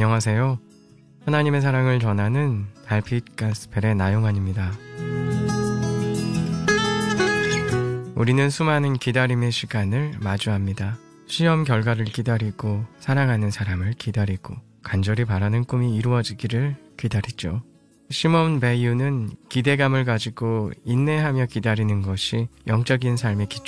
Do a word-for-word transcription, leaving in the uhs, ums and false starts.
안녕하세요. 하나님의 사랑을 전하는 달빛 가스펠의 나용환입니다. 우리는 수많은 기다림의 시간을 마주합니다. 시험 결과를 기다리고 사랑하는 사람을 기다리고 간절히 바라는 꿈이 이루어지기를 기다리죠. 시몬 베이유는 기대감을 가지고 인내하며 기다리는 것이 영적인 삶의 기초